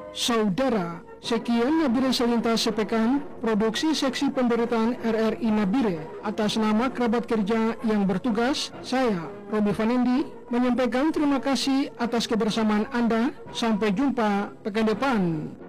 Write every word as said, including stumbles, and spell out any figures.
Saudara, sekian Nabire Selintas Sepekan, produksi seksi pemberitaan R R I Nabire. Atas nama kerabat kerja yang bertugas, saya, Robi Vanendi, menyampaikan terima kasih atas kebersamaan Anda. Sampai jumpa pekan depan.